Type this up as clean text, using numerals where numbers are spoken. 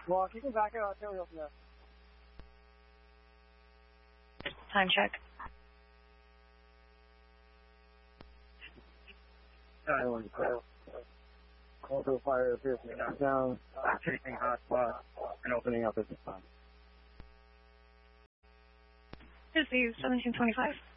Well, if you can back out, I'll tell you from there. Time check. Island, Coastal fire appears to be knocked down, chasing hot spot, and opening up at this time. This is 1725.